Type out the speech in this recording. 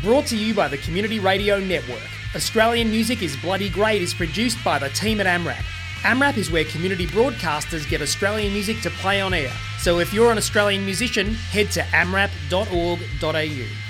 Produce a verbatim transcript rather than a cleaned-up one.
Brought to you by the Community Radio Network. Australian Music is Bloody Great is produced by the team at AMRAP. AMRAP is where community broadcasters get Australian music to play on air. So if you're an Australian musician, head to amrap dot org dot a u.